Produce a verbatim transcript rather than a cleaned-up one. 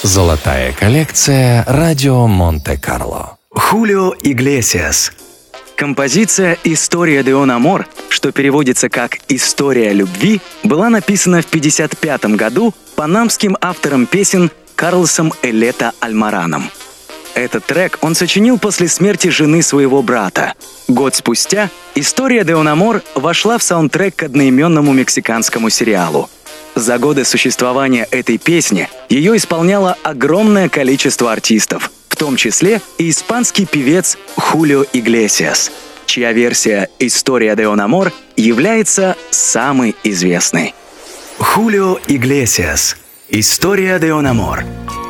Золотая коллекция «Радио Монте-Карло». Хулио Иглесиас. Композиция «История де un amor», что переводится как «История любви», была написана в пятьдесят пятом году панамским автором песен Карлосом Элето Альмараном. Этот трек он сочинил после смерти жены своего брата. Год спустя «История де un amor» вошла в саундтрек к одноименному мексиканскому сериалу. За годы существования этой песни ее исполняло огромное количество артистов, в том числе и испанский певец Хулио Иглесиас, чья версия «История де un amor» является самой известной. Хулио Иглесиас. «История де un amor».